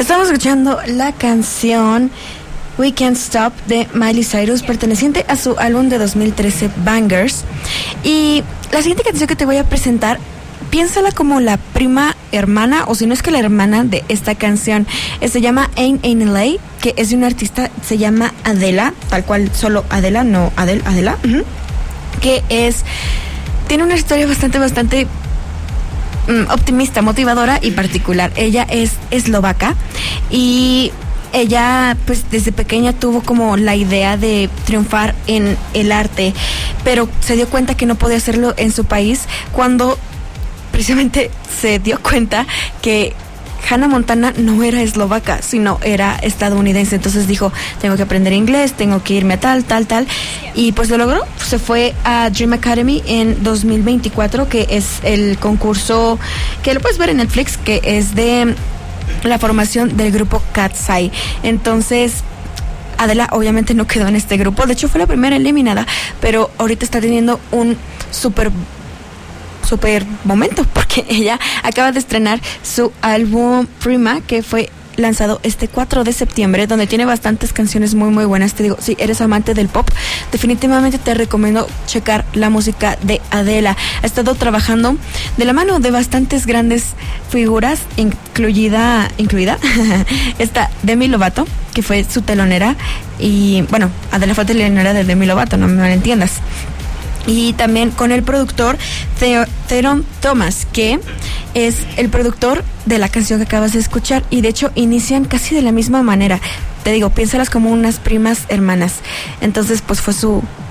Estamos escuchando la canción We Can't Stop de Miley Cyrus, perteneciente a su álbum de 2013 Bangers. Y la siguiente canción que te voy a presentar, piénsala como la prima hermana, o si no es que la hermana de esta canción. Se llama Ain't in LA, que es de una artista, se llama Adela, tal cual, solo Adela, no Adela, que tiene una historia bastante optimista, motivadora y particular. Ella es eslovaca y ella pues desde pequeña tuvo como la idea de triunfar en el arte, pero se dio cuenta que no podía hacerlo en su país cuando precisamente se dio cuenta que Hannah Montana no era eslovaca, sino era estadounidense. Entonces dijo, tengo que aprender inglés, tengo que irme a tal, y pues lo logró. Se fue a Dream Academy en 2024, que es el concurso que lo puedes ver en Netflix, que es de la formación del grupo Cat's Eye. Entonces Adela obviamente no quedó en este grupo, de hecho fue la primera eliminada, pero ahorita está teniendo un super momento, porque ella acaba de estrenar su álbum Prima, que fue lanzado este 4 de septiembre, donde tiene bastantes canciones muy buenas. Te digo, si eres amante del pop, definitivamente te recomiendo checar la música de Adela. Ha estado trabajando de la mano de bastantes grandes figuras, incluida está Demi Lovato, que fue su telonera, y bueno, Adela fue telonera de Demi Lovato, no me malentiendas. Y también con el productor Theron Thomas, que es el productor de la canción que acabas de escuchar, y de hecho inician casi de la misma manera. Te digo, piénsalas como unas primas hermanas. Entonces pues fue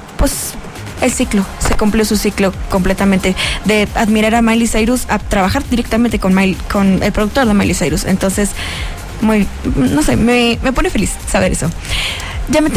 el ciclo, se cumplió su ciclo completamente, de admirar a Miley Cyrus a trabajar directamente con el productor de Miley Cyrus. Entonces me pone feliz saber eso. Ya me